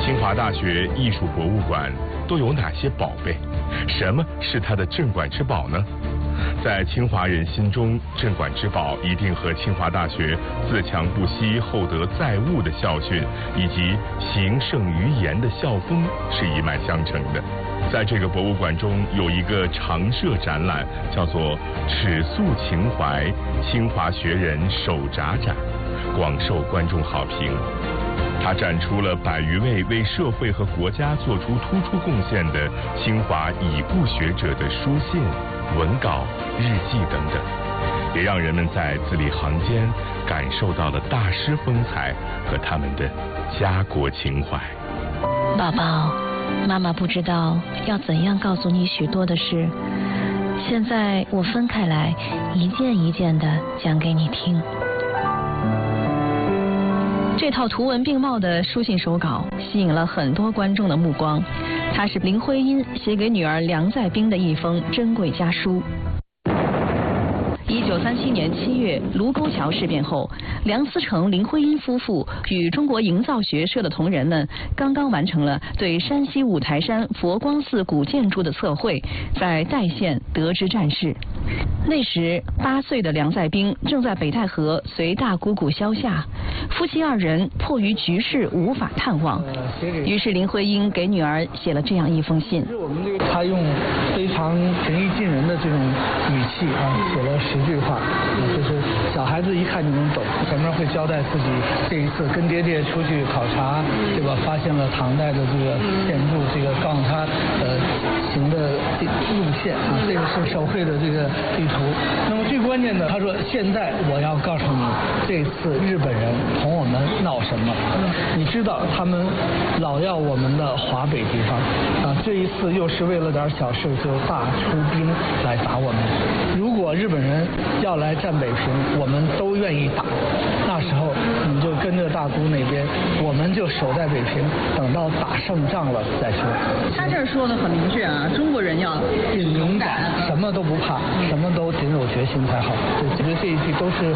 清华大学艺术博物馆都有哪些宝贝？什么是它的镇馆之宝呢？在清华人心中，镇馆之宝一定和清华大学自强不息、厚德载物的校训，以及行胜于言的校风是一脉相承的。在这个博物馆中有一个常设展览，叫做“尺素情怀清华学人手札展”，广受观众好评。它展出了100余位为社会和国家做出突出贡献的清华已故学者的书信、文稿、日记等等，也让人们在字里行间感受到了大师风采和他们的家国情怀。 宝宝，妈妈不知道要怎样告诉你许多的事，现在我分开来，一件一件的讲给你听。这套图文并茂的书信手稿吸引了很多观众的目光，它是林徽因写给女儿梁再冰的一封珍贵家书。1937年7月，卢沟桥事变后，梁思成、林徽因夫妇与中国营造学社的同仁们刚刚完成了对山西五台山佛光寺古建筑的测绘，在代县得知战事。那时8岁的梁再冰正在北戴河随大姑姑萧夏，夫妻2人迫于局势无法探望，于是林徽因给女儿写了这样一封信。 他用非常平易近人的这种语气写了10句话，就是小孩子一看就能懂。前面会交代自己这一次跟爹爹出去考察，对吧？发现了唐代的这个建筑，这个告诉他行的路线这个是手绘的这个地图。那么最关键的，他说现在我要告诉你，这次日本人同我们闹什么？你知道他们老要我们的华北地方这一次又是为了点小事就大出兵来打我们。如果日本人要来占北平，我们都愿意打。那时候你就跟着大姑那边，我们就守在北平，等到打胜仗了再说。 他这儿说的很明确中国人要勇敢，什么都不怕，什么都挺有决心才好。我觉得这一句都是